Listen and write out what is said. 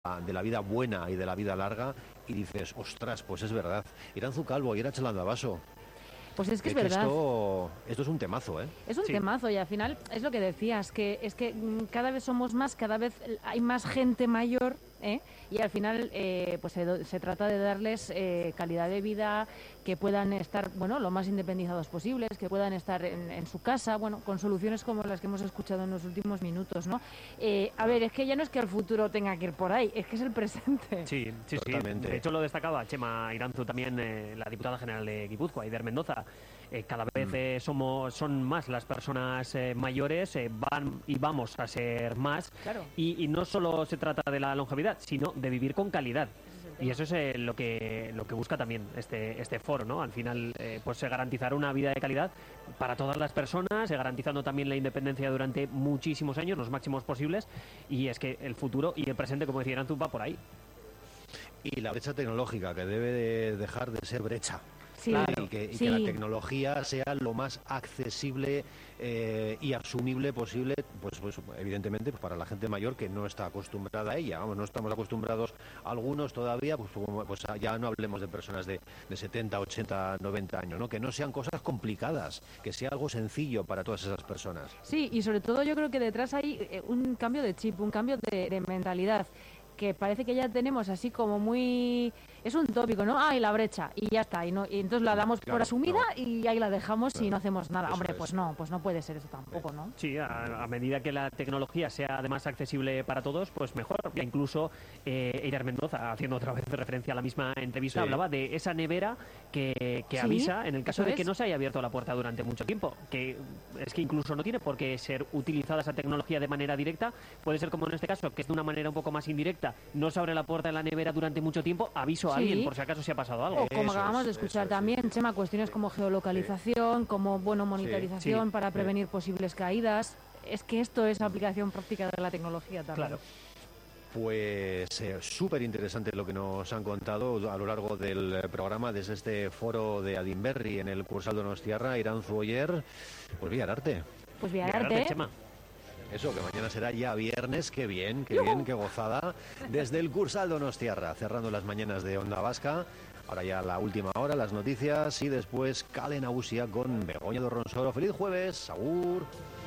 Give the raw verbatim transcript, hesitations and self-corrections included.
de la vida buena y de la vida larga, y dices, ostras, pues es verdad. Iranzu Calvo, y era chalando a vaso. Pues es que es, es que verdad. Esto, esto es un temazo, ¿eh? Es un Sí. temazo, y al final es lo que decías, que es que mm, cada vez somos más, cada vez hay más gente mayor, ¿eh? Y al final eh, pues se, do- se trata de darles eh, calidad de vida, que puedan estar, bueno, lo más independizados posibles, que puedan estar en, en su casa, bueno, con soluciones como las que hemos escuchado en los últimos minutos, ¿no? Eh, a ver, es que ya no es que el futuro tenga que ir por ahí, es que es el presente. Sí, sí, Totalmente. sí. De hecho, lo destacaba Chema Iranzu también, eh, la diputada general de Guipúzcoa, Eider Mendoza. Eh, cada vez eh, somos son más las personas eh, mayores, eh, van y vamos a ser más. Claro. Y, y no solo se trata de la longevidad, sino de vivir con calidad. Y eso es eh, lo que lo que busca también este este foro, ¿no? Al final, eh, pues eh, garantizar una vida de calidad para todas las personas, eh, garantizando también la independencia durante muchísimos años, los máximos posibles. Y es que el futuro y el presente, como decía Iranzu, va por ahí. Y la brecha tecnológica, que debe de dejar de ser brecha. Sí, Y, que, y sí. que la tecnología sea lo más accesible eh, y asumible posible, pues, pues evidentemente pues para la gente mayor que no está acostumbrada a ella. Vamos, no estamos acostumbrados algunos todavía, pues, como- pues ya no hablemos de personas de, de setenta, ochenta, noventa años, ¿no? Que no sean cosas complicadas, que sea algo sencillo para todas esas personas. Sí, y sobre todo yo creo que detrás hay eh, un cambio de chip, un cambio de, de mentalidad, que parece que ya tenemos así como muy... Es un tópico, ¿no? Ah, y la brecha, y ya está. Y, no, y entonces la damos Claro, por asumida no. y ahí la dejamos y Claro, no hacemos nada. eso Hombre, es. pues no, pues no puede ser eso tampoco, ¿no? Sí, a, a medida que la tecnología sea además accesible para todos, pues mejor. Ya incluso eh, Eider Mendoza, haciendo otra vez referencia a la misma entrevista, Sí. hablaba de esa nevera que, que Sí, avisa en el caso eso de que es. no se haya abierto la puerta durante mucho tiempo. Que es que incluso no tiene por qué ser utilizada esa tecnología de manera directa. Puede ser como en este caso, que es de una manera un poco más indirecta. No se abre la puerta de la nevera durante mucho tiempo, aviso a Sí. alguien por si acaso se ha pasado algo. O como Eso acabamos es, de escuchar eso es, también, Chema, cuestiones como geolocalización, como, bueno, monitorización sí, para sí. prevenir posibles caídas. Es que esto es aplicación práctica de la tecnología también. Claro. Pues eh, súper interesante lo que nos han contado a lo largo del eh, programa desde este foro de Adinberri en el Cursal Donostiarra, Iranzu Oyer. Pues Villararte. Pues Mira, Villararte, gracias, Chema. Eso, que mañana será ya viernes, qué bien, qué ¡Yujú! bien, qué gozada. Desde el Cursal Donostiarra, cerrando las mañanas de Onda Vasca. Ahora ya la última hora, las noticias y después Calen Ausia con Begoña Dorronsoro. ¡Feliz jueves! ¡Agur!